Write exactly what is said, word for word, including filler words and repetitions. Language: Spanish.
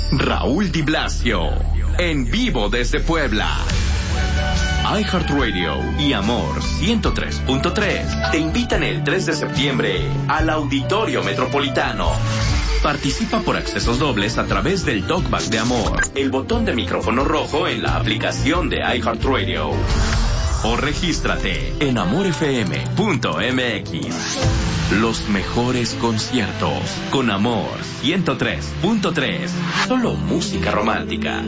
Raúl Di Blasio, en vivo desde Puebla. iHeartRadio y Amor ciento tres punto tres te invitan el tres de septiembre al Auditorio Metropolitano. Participa por accesos dobles a través del Talkback de Amor, el botón de micrófono rojo en la aplicación de iHeartRadio. O regístrate en amor f m punto m x. Los mejores conciertos con Amor ciento tres punto tres. Solo música romántica.